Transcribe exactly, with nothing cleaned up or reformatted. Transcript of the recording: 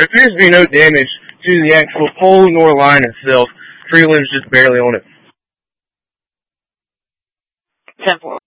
There appears to be no damage to the actual pole nor line itself. Tree limbs just barely on it. ten four.